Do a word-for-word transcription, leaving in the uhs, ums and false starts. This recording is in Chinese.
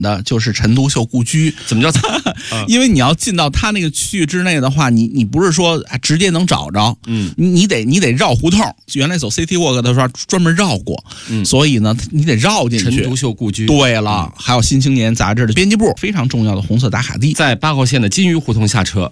的就是陈独秀故居。 怎么叫惨？ 因为你要进到他那个区域之内的话，你你不是说直接能找着， 嗯， 你你得你得绕胡同。原来走 City Walk 的时候专门绕过，嗯，所以呢，你得绕进去。 陈独秀故居。 对了，还有《新青年》杂志的编辑部，非常重要的红色打卡地， 在八号线的金鱼胡同下车。